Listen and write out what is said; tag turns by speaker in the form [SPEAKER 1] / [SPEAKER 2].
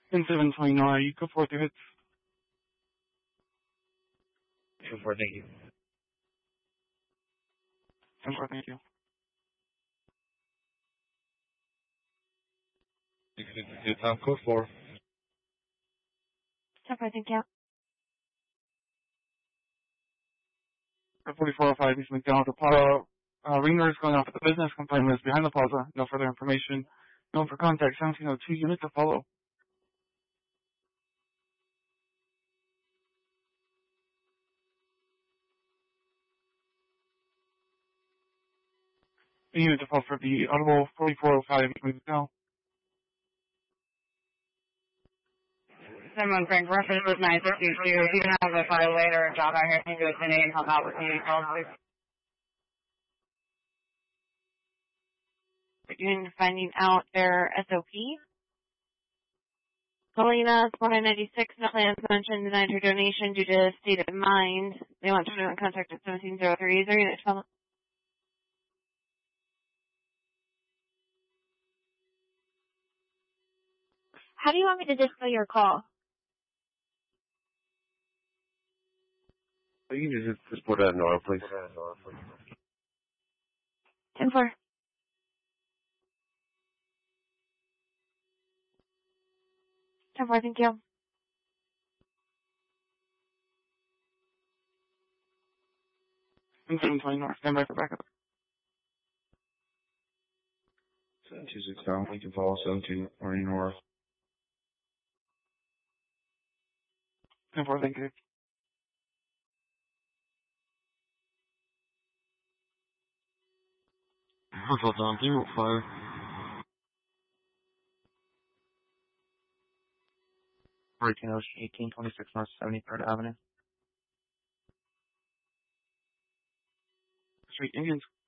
[SPEAKER 1] In 729, you go forth your hits.
[SPEAKER 2] 2-4, thank you.
[SPEAKER 1] 10-4, thank you.
[SPEAKER 2] 652, Tom, code 4.
[SPEAKER 3] 10-4, thank you.
[SPEAKER 1] 4405 East McDonald Plaza. Ringers going off at the business. Complaint is behind the plaza. No further information. Known for contact. 1702 unit to follow. A unit to follow for the audible 4405 East McDonald.
[SPEAKER 4] 7-1 Frank, reference was 962. If you can have a file later, job out here, can you do a 10 and help out with the calls, please?
[SPEAKER 3] Begin finding out their SOP. Galena, 496, no plans mentioned, denied her donation due to state of mind. They want to know in contact at 1703. Is there unit to follow?
[SPEAKER 5] How do you want me to display your call?
[SPEAKER 2] You can just put that in order, please.
[SPEAKER 5] 10-4.
[SPEAKER 3] 10-4, thank you.
[SPEAKER 1] In 720 North. Stand by for backup.
[SPEAKER 2] 726, Tom, we can follow 72 or north.
[SPEAKER 1] 10-4, thank you.
[SPEAKER 2] Hotel Tom, can you fire?
[SPEAKER 6] Hurricane Ocean 1826 North 73rd Avenue.
[SPEAKER 1] Street Indians.